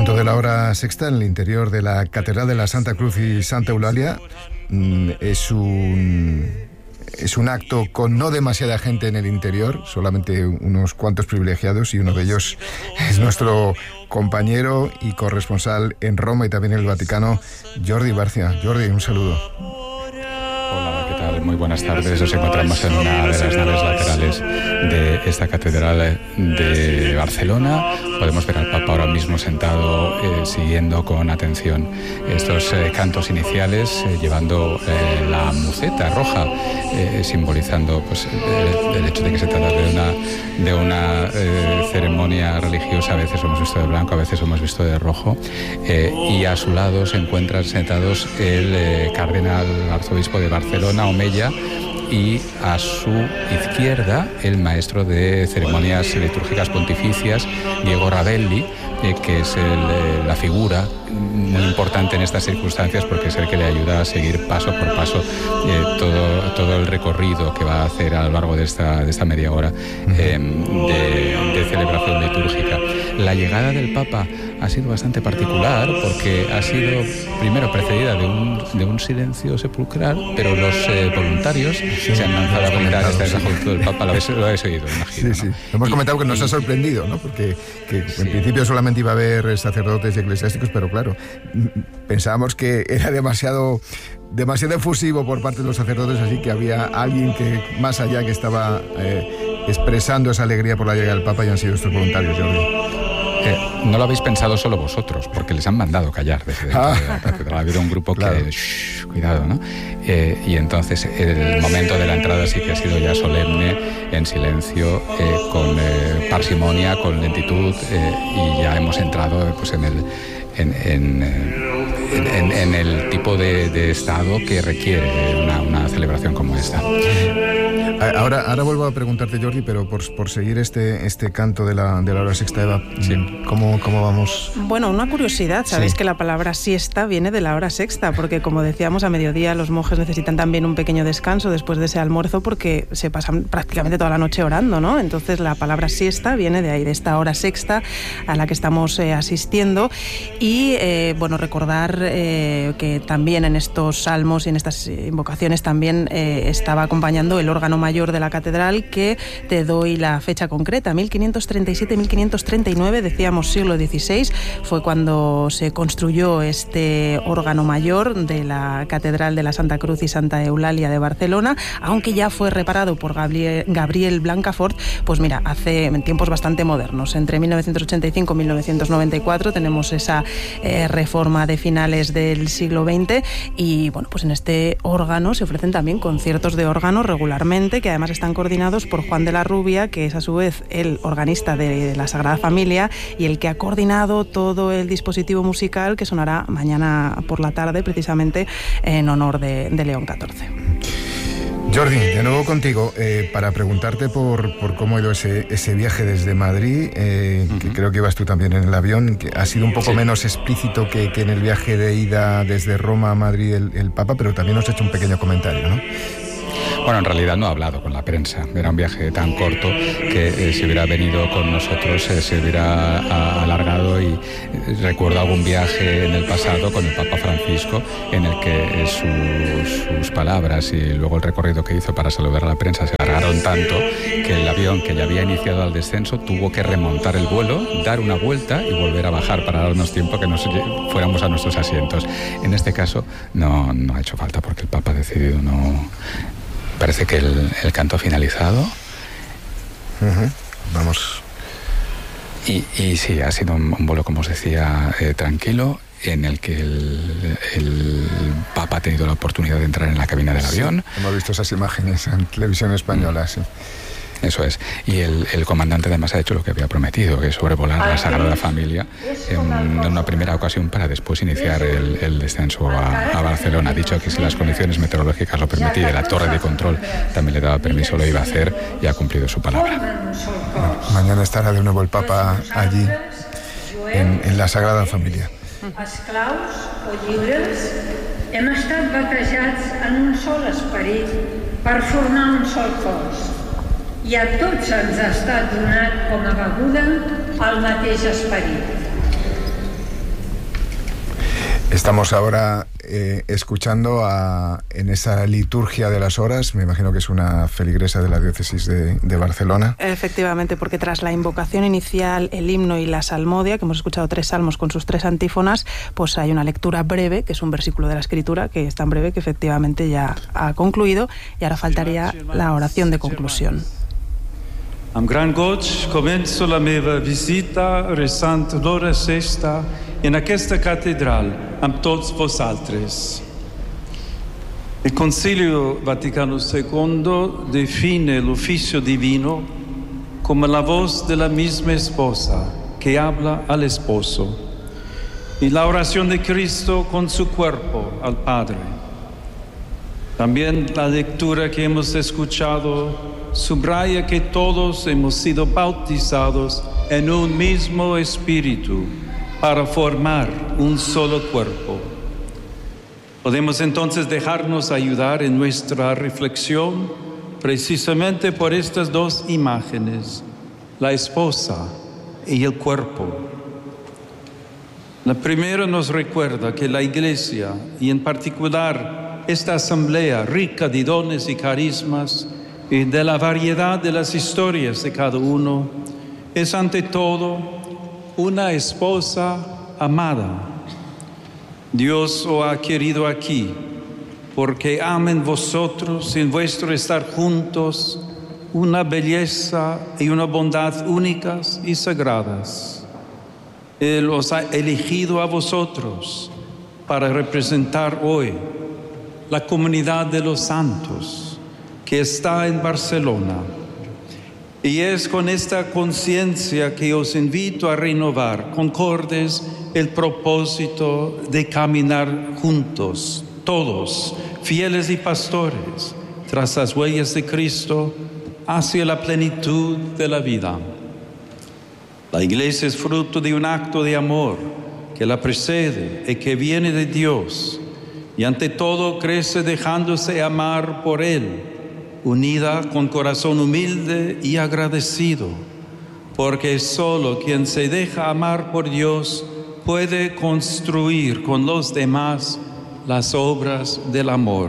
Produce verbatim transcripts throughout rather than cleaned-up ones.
canto de la hora sexta en el interior de la Catedral de la Santa Cruz y Santa Eulalia. Es un, es un acto con no demasiada gente en el interior, solamente unos cuantos privilegiados, y uno de ellos es nuestro compañero y corresponsal en Roma y también en el Vaticano, Jordi Barcia. Jordi, un saludo. Hola, ¿qué tal? Muy buenas tardes. Nos encontramos en una de las naves laterales de esta catedral de Barcelona. Podemos ver al Papa ahora mismo sentado, eh, siguiendo con atención estos eh, cantos iniciales, eh, llevando eh, la muceta roja, eh, simbolizando pues, el, el hecho de que se trata de una, de una eh, ceremonia religiosa. A veces hemos visto de blanco, a veces hemos visto de rojo. Eh, y a su lado se encuentran sentados el eh, cardenal arzobispo de Barcelona, Omeya, y a su izquierda el maestro de ceremonias litúrgicas pontificias, Diego Ravelli, eh, que es el, eh, la figura muy importante en estas circunstancias, porque es el que le ayuda a seguir paso por paso eh, todo, todo el recorrido que va a hacer a lo largo de esta, de esta media hora eh, de, de celebración litúrgica. La llegada del Papa ha sido bastante particular porque ha sido primero precedida de un, de un silencio sepulcral, pero los eh, voluntarios sí, se han lanzado a brindar esta es la juventud del Papa. Lo habéis, lo habéis oído, imagino. Sí, sí. ¿No? Hemos y, comentado que nos y, ha sorprendido, ¿no? Porque que sí. en principio solamente iba a haber sacerdotes y eclesiásticos, pero claro, pensábamos que era demasiado demasiado efusivo por parte de los sacerdotes, así que había alguien que más allá que estaba eh, expresando esa alegría por la llegada del Papa, y han sido estos voluntarios, Jordi. Eh, no lo habéis pensado solo vosotros, porque les han mandado callar desde dentro ah. de la catedral. Ha habido un grupo claro. que... Shh, cuidado, ¿no? Eh, y entonces el momento de la entrada sí que ha sido ya solemne, en silencio, eh, con eh, parsimonia, con lentitud, eh, y ya hemos entrado pues, en el... En, en, en, en, en el tipo de, de estado que requiere una, una celebración como esta. Ahora, ahora vuelvo a preguntarte, Jordi, pero por, por seguir este, este canto de la, de la hora sexta, Eva, sí. ¿cómo, ¿cómo vamos? Bueno, una curiosidad, sabéis sí. que la palabra siesta viene de la hora sexta, porque como decíamos, a mediodía los monjes necesitan también un pequeño descanso después de ese almuerzo, porque se pasan prácticamente toda la noche orando, ¿no? Entonces la palabra siesta viene de ahí, de esta hora sexta a la que estamos eh, asistiendo. Y, eh, bueno, recordar eh, que también en estos salmos y en estas invocaciones también eh, estaba acompañando el órgano mayor de la catedral, que te doy la fecha concreta, mil quinientos treinta y siete a mil quinientos treinta y nueve, decíamos siglo dieciséis, fue cuando se construyó este órgano mayor de la Catedral de la Santa Cruz y Santa Eulalia de Barcelona, aunque ya fue reparado por Gabriel, Gabriel Blancafort, pues mira, hace en tiempos bastante modernos, entre mil novecientos ochenta y cinco y mil novecientos noventa y cuatro tenemos esa Eh, reforma de finales del siglo veinte, y bueno, pues en este órgano se ofrecen también conciertos de órgano regularmente, que además están coordinados por Juan de la Rubia, que es a su vez el organista de la Sagrada Familia y el que ha coordinado todo el dispositivo musical que sonará mañana por la tarde, precisamente en honor de, de León catorce. Jordi, de nuevo contigo, eh, para preguntarte por, por cómo ha ido ese, ese viaje desde Madrid, eh, uh-huh. que creo que ibas tú también en el avión, que ha sido un poco sí. menos explícito que, que en el viaje de ida desde Roma a Madrid el, el Papa, pero también nos ha hecho un pequeño comentario, ¿no? Bueno, en realidad no ha hablado con la prensa. Era un viaje tan corto que eh, si hubiera venido con nosotros eh, se hubiera a, alargado, y eh, recuerdo algún viaje en el pasado con el Papa Francisco en el que eh, sus, sus palabras y luego el recorrido que hizo para saludar a la prensa se alargaron tanto que el avión, que ya había iniciado el descenso, tuvo que remontar el vuelo, dar una vuelta y volver a bajar para darnos tiempo que nos fuéramos a nuestros asientos. En este caso no, no ha hecho falta, porque el Papa ha decidido no... Parece que el, el canto ha finalizado. Uh-huh. Vamos. Y, y sí, ha sido un, un vuelo, como os decía, eh, tranquilo, en el que el, el Papa ha tenido la oportunidad de entrar en la cabina del avión. Sí, hemos visto esas imágenes en televisión española, mm. sí. Eso es. Y el, el comandante además ha hecho lo que había prometido, que es sobrevolar la Sagrada Familia en, en una primera ocasión para después iniciar el, el descenso a, a Barcelona. Ha dicho que si las condiciones meteorológicas lo permitían y la torre de control también le daba permiso, lo iba a hacer, y ha cumplido su palabra. Bueno, mañana estará de nuevo el Papa allí, en, en la Sagrada Familia. Esclaus o lliures, hem estat batejats en un sol esperit per formar un sol cos. I a tots ens ha estat donat com a beguda el mateix esperit. Estamos ahora eh, escuchando a, en esa liturgia de las horas, me imagino que es una feligresa de la diócesis de, de Barcelona. Efectivamente, porque tras la invocación inicial, el himno y la salmodia, que hemos escuchado tres salmos con sus tres antífonas, pues hay una lectura breve, que es un versículo de la Escritura, que es tan breve que efectivamente ya ha concluido, y ahora faltaría la oración de conclusión. Amb gran goig començo la meva visita resant l'hora sexta en aquesta catedral amb tots vosaltres. El Concilio Vaticano segundo define el oficio divino como la voz de la misma esposa que habla al esposo y la oración de Cristo con su cuerpo al Padre. También la lectura que hemos escuchado subraya que todos hemos sido bautizados en un mismo espíritu para formar un solo cuerpo. Podemos entonces dejarnos ayudar en nuestra reflexión precisamente por estas dos imágenes, la esposa y el cuerpo. La primera nos recuerda que la Iglesia, y en particular esta asamblea rica de dones y carismas, y de la variedad de las historias de cada uno, es ante todo una esposa amada. Dios os ha querido aquí, porque ama en vosotros, en vuestro estar juntos, una belleza y una bondad únicas y sagradas. Él os ha elegido a vosotros para representar hoy la comunidad de los santos, que está en Barcelona. Y es con esta conciencia que os invito a renovar, concordes, el propósito de caminar juntos, todos, fieles y pastores, tras las huellas de Cristo, hacia la plenitud de la vida. La Iglesia es fruto de un acto de amor que la precede y que viene de Dios, y ante todo crece dejándose amar por Él, unida con corazón humilde y agradecido, porque solo quien se deja amar por Dios puede construir con los demás las obras del amor.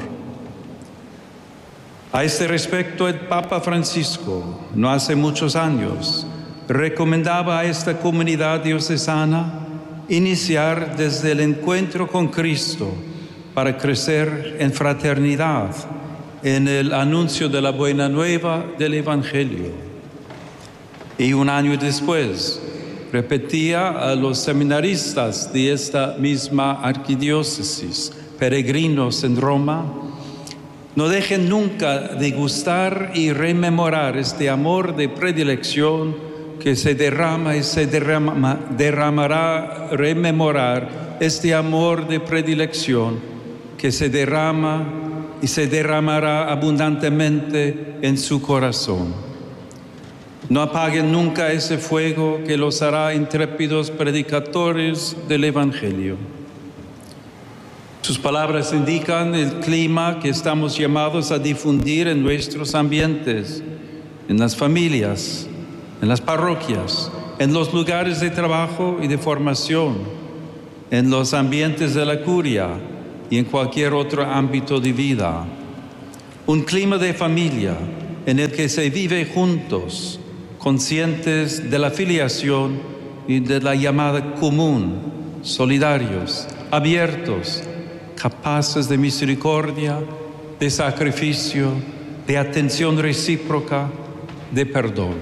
A este respecto, el Papa Francisco, no hace muchos años, recomendaba a esta comunidad diocesana iniciar desde el encuentro con Cristo para crecer en fraternidad, en el anuncio de la buena nueva del Evangelio. Y un año después repetía a los seminaristas de esta misma arquidiócesis, peregrinos en Roma: no dejen nunca de gustar y rememorar este amor de predilección que se derrama y se derrama, derramará, rememorar este amor de predilección que se derrama y se derramará abundantemente en su corazón. No apaguen nunca ese fuego que los hará intrépidos predicadores del Evangelio. Sus palabras indican el clima que estamos llamados a difundir en nuestros ambientes, en las familias, en las parroquias, en los lugares de trabajo y de formación, en los ambientes de la curia y en cualquier otro ámbito de vida. Un clima de familia en el que se vive juntos, conscientes de la filiación y de la llamada común, solidarios, abiertos, capaces de misericordia, de sacrificio, de atención recíproca, de perdón.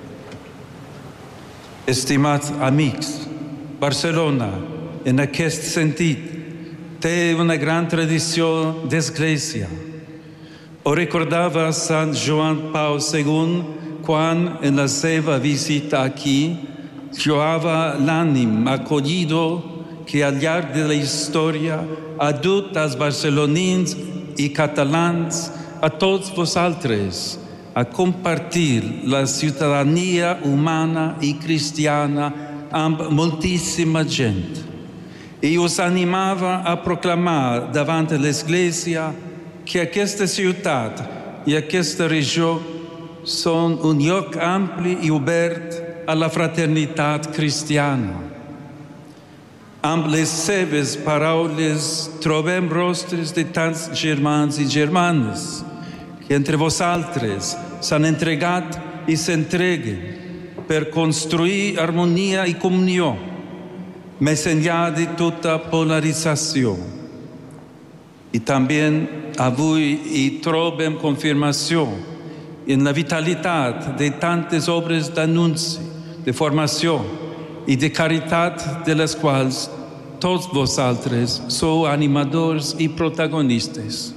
Estimats amics, Barcelona, en aquest sentit, té una gran tradició d'església. Ho recordava Sant Joan Pau segon quan, en la seva visita aquí, lloava l'ànim acollido que al llarg de la història ha dut als barcelonins i catalans, a tots vosaltres, a compartir la ciutadania humana i cristiana amb moltíssima gent. I us animava a proclamar davant de l'Església que aquesta ciutat i aquesta regió són un lloc ampli i obert a la fraternitat cristiana. amb les seves paraules trobem rostres de tants germans i germanes que entre vosaltres s'han entregat i s'entreguen per construir harmonia i comunió, més enllà de tota polarització. I també avui hi trobem confirmació en la vitalitat de tantes obres d'anunci, de formació i de caritat de les quals tots vosaltres sou animadors y protagonistas.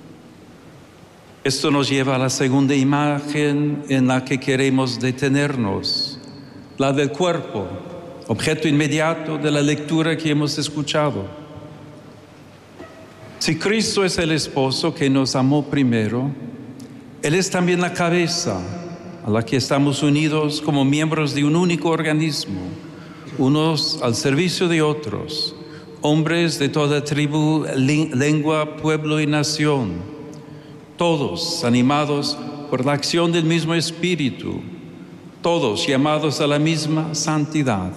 Esto nos lleva a la segunda imagen en la que queremos detenernos, la del cuerpo, objeto inmediato de la lectura que hemos escuchado. Si Cristo es el esposo que nos amó primero, Él es también la cabeza a la que estamos unidos como miembros de un único organismo, unos al servicio de otros, hombres de toda tribu, lengua, pueblo y nación, todos animados por la acción del mismo Espíritu, todos llamados a la misma santidad.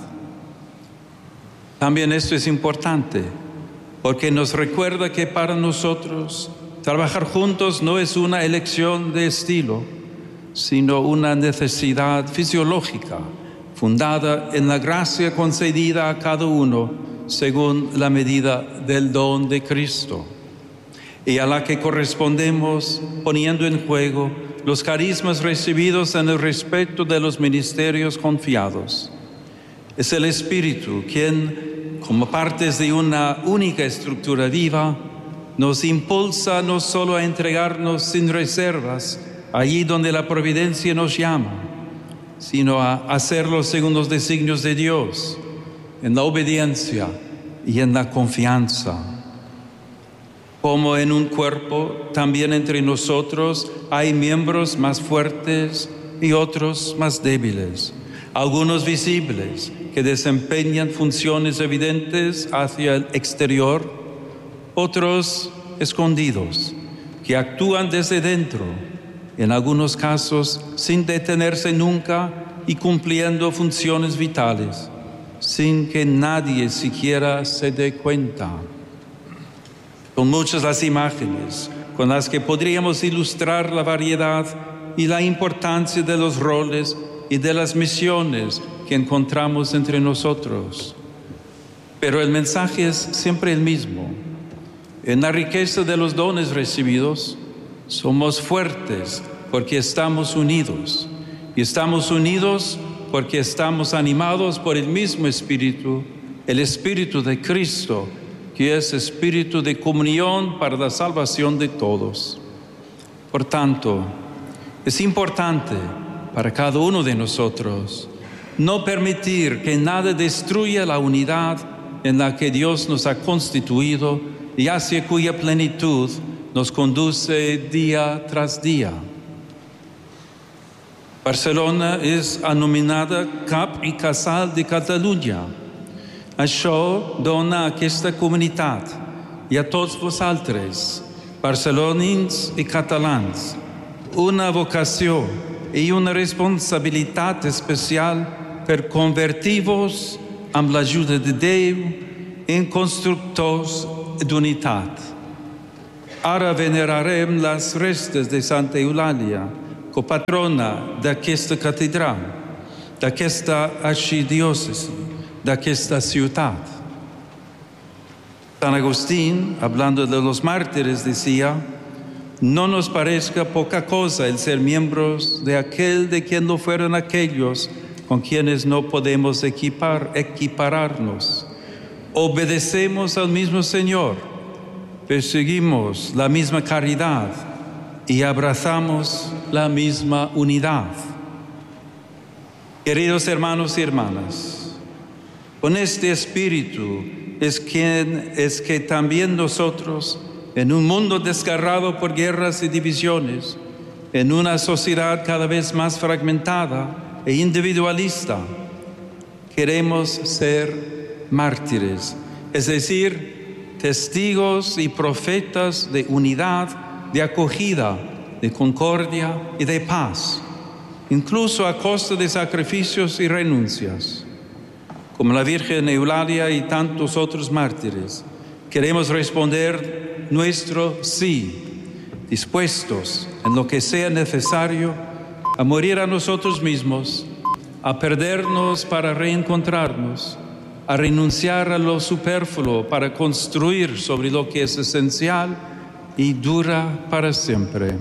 También esto es importante, porque nos recuerda que para nosotros trabajar juntos no es una elección de estilo, sino una necesidad fisiológica, fundada en la gracia concedida a cada uno según la medida del don de Cristo, y a la que correspondemos poniendo en juego los carismas recibidos en el respeto de los ministerios confiados. Es el Espíritu quien, como partes de una única estructura viva, nos impulsa no solo a entregarnos sin reservas allí donde la providencia nos llama, sino a hacerlo según los designios de Dios, en la obediencia y en la confianza. Como en un cuerpo, también entre nosotros hay miembros más fuertes y otros más débiles, algunos visibles que desempeñan funciones evidentes hacia el exterior, otros escondidos que actúan desde dentro, en algunos casos sin detenerse nunca y cumpliendo funciones vitales, sin que nadie siquiera se dé cuenta. Son muchas las imágenes con las que podríamos ilustrar la variedad y la importancia de los roles y de las misiones que encontramos entre nosotros. Pero el mensaje es siempre el mismo. En la riqueza de los dones recibidos, somos fuertes porque estamos unidos. Y estamos unidos porque estamos animados por el mismo Espíritu, el Espíritu de Cristo, que es espíritu de comunión para la salvación de todos. Por tanto, es importante para cada uno de nosotros no permitir que nada destruya la unidad en la que Dios nos ha constituido y hacia cuya plenitud nos conduce día tras día. Barcelona és anomenada cap i casal de Catalunya. Això dona a aquesta comunitat i a tots vosaltres, barcelonins i catalans, una vocació i una responsabilitat especial per convertir-vos amb l'ajuda de Déu en constructors d'unitat. Ara venerarem les restes de Santa Eulàlia, copatrona d'aquesta catedral, d'aquesta arxidiòcesi, d'aquesta ciutat. San Agustín, hablando de los mártires, decía: no nos parezca poca cosa el ser miembros de aquel de quien no fueron aquellos con quienes no podemos equipar, equipararnos. Obedecemos al mismo Señor, perseguimos la misma caridad y abrazamos la misma unidad. Queridos hermanos y hermanas, con este espíritu es, quien, es que también nosotros, en un mundo desgarrado por guerras y divisiones, en una sociedad cada vez más fragmentada e individualista, queremos ser mártires, es decir, testigos y profetas de unidad, de acogida, de concordia y de paz, incluso a costa de sacrificios y renuncias. Como la Virgen Eulalia y tantos otros mártires, queremos responder nuestro sí, dispuestos en lo que sea necesario a morir a nosotros mismos, a perdernos para reencontrarnos, a renunciar a lo superfluo para construir sobre lo que es esencial y dura para sempre.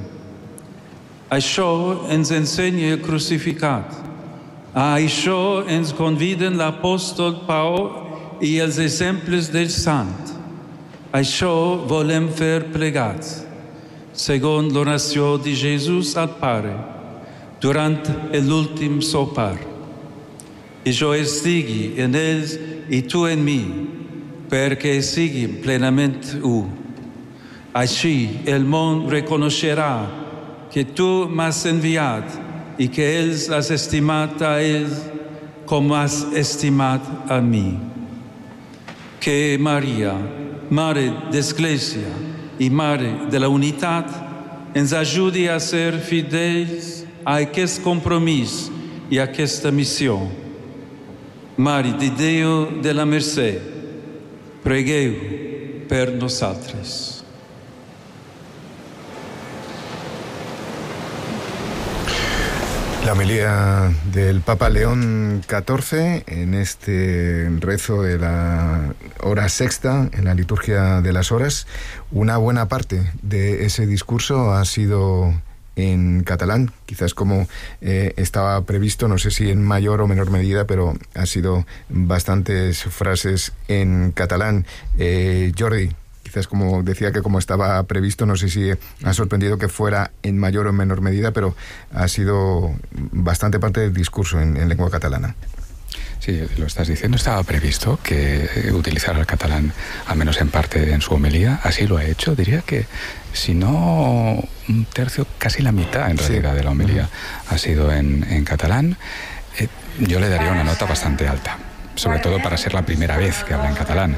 Això ens ensenya el crucificat. A això ens conviden l'apòstol Pau i els exemples del sant. Això volem fer plegats, segons l'oració de Jesús al Pare, durant l'últim sopar. I jo estigui en ells i tu en mi, perquè siguin plenament u. Així el món reconeixerà que tu m'has enviat i que ells has estimat a ells com has estimat a mi. Que Maria, Mare d'Església i Mare de la Unitat, ens ajudi a ser fidels a aquest compromís i a aquesta missió. Mare de Déu de la Mercè, pregueu per nosaltres. La homilía del Papa León catorce en este rezo de la hora sexta, en la liturgia de las horas. Una buena parte de ese discurso ha sido en catalán, quizás como eh, estaba previsto, no sé si en mayor o menor medida, pero ha sido bastantes frases en catalán. Eh, Jordi, quizás como decía que como estaba previsto, no sé si ha sorprendido que fuera en mayor o menor medida, pero ha sido bastante parte del discurso en, en lengua catalana. Sí, lo estás diciendo, estaba previsto que utilizara el catalán, al menos en parte en su homilía, así lo ha hecho, diría que si no un tercio, casi la mitad en realidad sí. de la homilía uh-huh. ha sido en, en catalán. Eh, yo le daría una nota bastante alta, sobre todo para ser la primera vez que habla en catalán.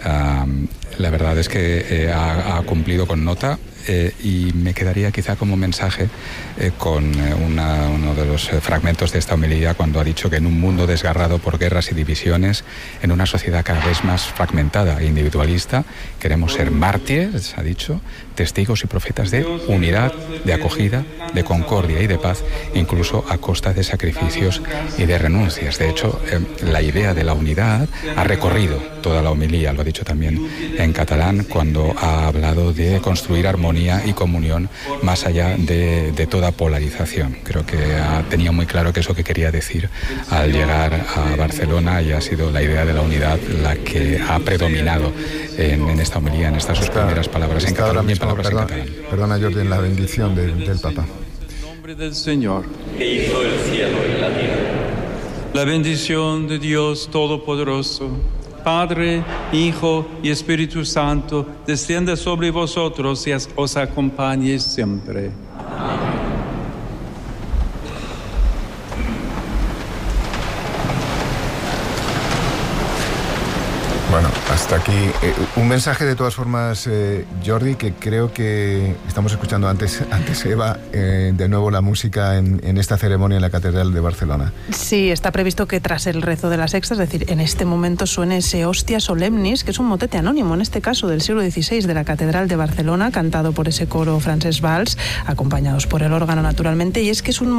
Uh, la verdad es que eh, ha, ha cumplido con nota eh, y me quedaría quizá como mensaje eh, con eh, una, uno de los eh, fragmentos de esta homilía cuando ha dicho que en un mundo desgarrado por guerras y divisiones, en una sociedad cada vez más fragmentada e individualista, queremos ser mártires, ha dicho, testigos y profetas de unidad, de acogida, de concordia y de paz, incluso a costa de sacrificios y de renuncias. De hecho, eh, la idea de la unidad ha recorrido toda la homilía, lo ha dicho también en catalán, cuando ha hablado de construir armonía y comunión más allá de, de toda polarización. Creo que ha, tenía muy claro que eso que quería decir al llegar a Barcelona, y ha sido la idea de la unidad la que ha predominado en, en esta homilía, en estas sus primeras palabras en catalán y en palabras perdón, en catalán. Perdona, Jordi, en la bendición de, del Papa. En nombre del Señor, que hizo el cielo y la tierra. La bendición de Dios Todopoderoso, Padre, Hijo y Espíritu Santo, descienda sobre vosotros y os acompañe siempre. Amén. Bueno, hasta aquí. Eh, un mensaje de todas formas, eh, Jordi, que creo que estamos escuchando antes, antes Eva, eh, de nuevo la música en, en esta ceremonia en la Catedral de Barcelona. Sí, está previsto que tras el rezo de la sexta, es decir, en este momento suene ese Hostia Solemnis, que es un motete anónimo, en este caso del siglo dieciséis, de la Catedral de Barcelona, cantado por ese coro Francesc Valls, acompañados por el órgano naturalmente, y es que es un